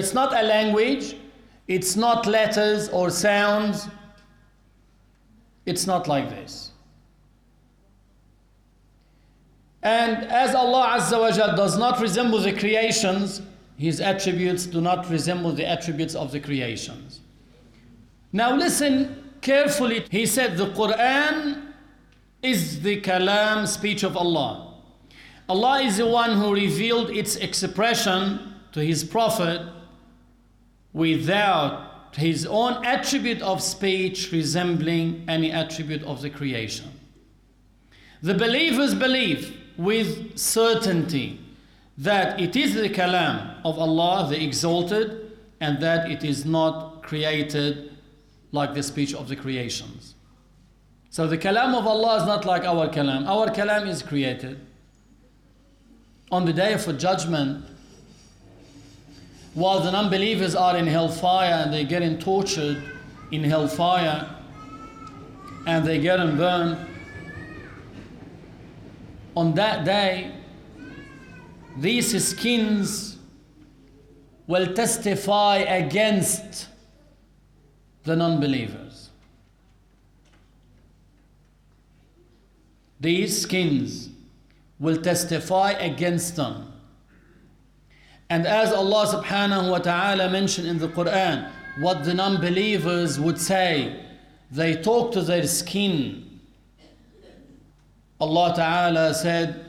it's not a language, it's not letters or sounds. It's not like this. And as Allah Azza wa Jal does not resemble the creations, His attributes do not resemble the attributes of the creations. Now listen carefully. He said the Quran is the kalam, speech of Allah. Allah is the one who revealed its expression to His Prophet without His own attribute of speech resembling any attribute of the creation. The believers believe with certainty that it is the kalam of Allah, the exalted, and that it is not created like the speech of the creations. So the kalam of Allah is not like our kalam. Our kalam is created. On the day of judgment, while the non-believers are in hellfire and they're getting tortured in hellfire and they're getting burned, on that day, these skins will testify against the non-believers. These skins will testify against them. And as Allah subhanahu wa ta'ala mentioned in the Quran, what the non-believers would say, they talk to their skin. Allah ta'ala said,